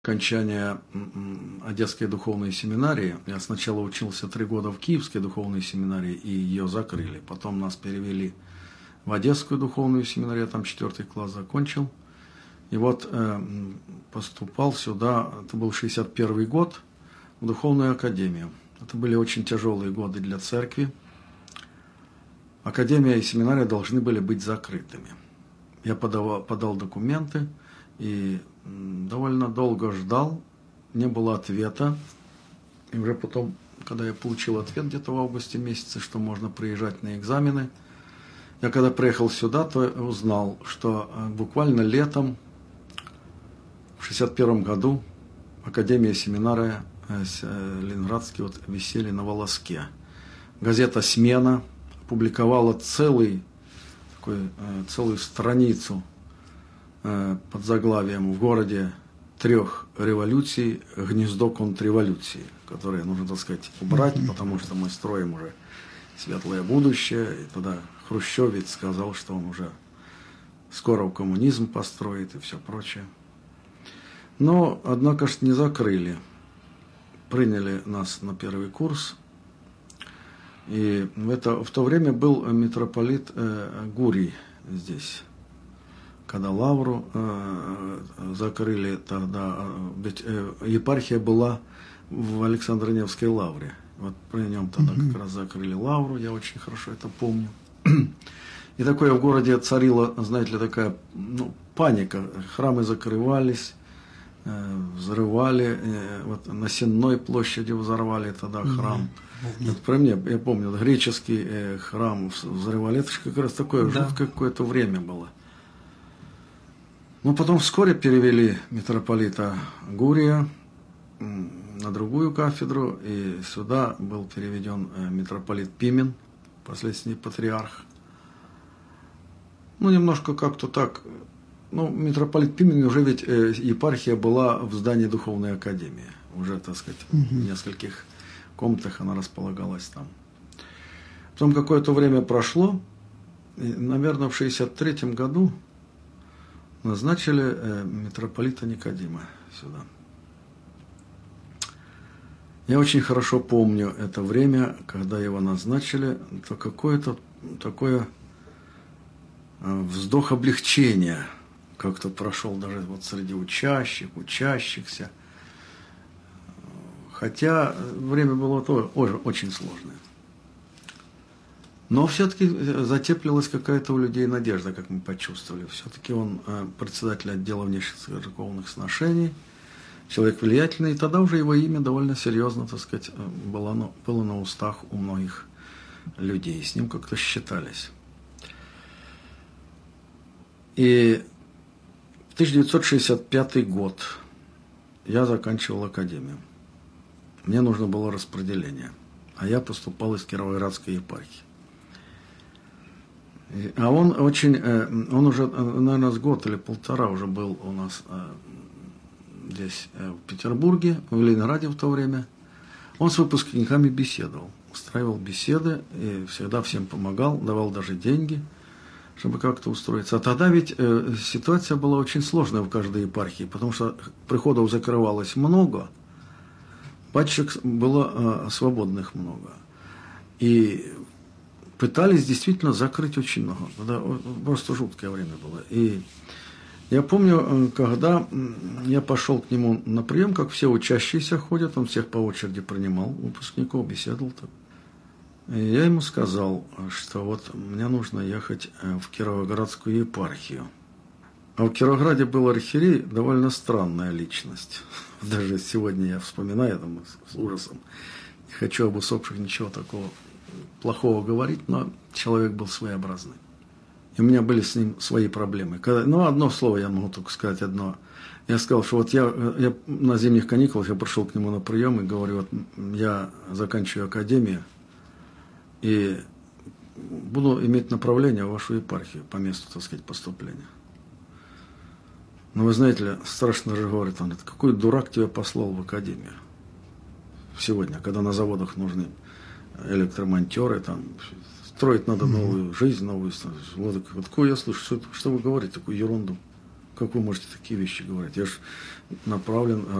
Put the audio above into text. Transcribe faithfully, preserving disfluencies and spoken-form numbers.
окончания Одесской духовной семинарии. Я сначала учился три года в Киевской духовной семинарии, и ее закрыли. Потом нас перевели в Одесскую духовную семинарию, я там четвертый класс закончил. И вот э, поступал сюда, это был шестьдесят первый год, в духовную академию. Это были очень тяжелые годы для церкви. Академия и семинария должны были быть закрытыми. Я подавал, подал документы и довольно долго ждал, не было ответа. И уже потом, когда я получил ответ где-то в августе месяце, что можно приезжать на экзамены, я когда приехал сюда, то узнал, что буквально летом, в шестьдесят первом году, Академия семинария Ленинградский вот висели на волоске. Газета «Смена» публиковала целый, такой, целую страницу под заглавием «В городе трех революций гнездо контрреволюции», которое нужно, так сказать, убрать, потому что мы строим уже светлое будущее. И тогда Хрущевец сказал, что он уже скоро коммунизм построит и все прочее. Но, однако ж, не закрыли. Приняли нас на первый курс. И в, это, в то время был митрополит э, Гурий здесь. Когда лавру э, закрыли, тогда ведь э, епархия была в Александро-Невской лавре. Вот при нем тогда mm-hmm. как раз закрыли лавру, я очень хорошо это помню. И такое в городе царила, знаете ли, такая ну, паника. Храмы закрывались, э, взрывали. Э, вот на Сенной площади взорвали тогда храм. Mm-hmm. Вот при мне, я помню, греческий э, храм взрывали. Это же как раз такое да. жуткое какое-то время было. Ну, потом вскоре перевели митрополита Гурия на другую кафедру, и сюда был переведен митрополит Пимен, последний патриарх. Ну, немножко как-то так. Ну, митрополит Пимен уже ведь э, епархия была в здании Духовной академии. Уже, так сказать, угу. в нескольких комнатах она располагалась там. Потом какое-то время прошло, и, наверное, в шестьдесят третьем году назначили э, митрополита Никодима сюда. Я очень хорошо помню это время, когда его назначили, то какое-то такое э, вздох облегчения как-то прошел даже вот среди учащих, учащихся. Хотя время было тоже очень сложное. Но все-таки затеплилась какая-то у людей надежда, как мы почувствовали. Все-таки он председатель отдела внешних церковных сношений, человек влиятельный, и тогда уже его имя довольно серьезно, так сказать, было на, было на устах у многих людей, с ним как-то считались. И в тысяча девятьсот шестьдесят пятый год я заканчивал академию. Мне нужно было распределение, а я поступал из Кировоградской епархии. А он очень, он уже, наверное, с год или полтора уже был у нас здесь, в Петербурге, в Ленинграде в то время. Он с выпускниками беседовал, устраивал беседы и всегда всем помогал, давал даже деньги, чтобы как-то устроиться. А тогда ведь ситуация была очень сложная в каждой епархии, потому что приходов закрывалось много, батюшек было свободных много. И пытались действительно закрыть очень много. Тогда просто жуткое время было. И я помню, когда я пошел к нему на прием, как все учащиеся ходят, он всех по очереди принимал, выпускников, беседовал так. И я ему сказал, что вот мне нужно ехать в Кировоградскую епархию. А в Кировограде был архиерей, довольно странная личность. Даже сегодня я вспоминаю там с ужасом. Не хочу об усопших ничего такого плохого говорить, но человек был своеобразный. И у меня были с ним свои проблемы. Когда, ну, одно слово я могу только сказать, одно. Я сказал, что вот я, я на зимних каникулах я пришел к нему на прием и говорю, вот я заканчиваю академию и буду иметь направление в вашу епархию по месту, так сказать, поступления. Но вы знаете ли, страшно же говорит, он говорит, какой дурак тебя послал в академию сегодня, когда на заводах нужны электромонтеры, там, строить надо новую жизнь, новую. Вот такое я слышу, что, что вы говорите, такую ерунду. как вы можете такие вещи говорить? Я же направлен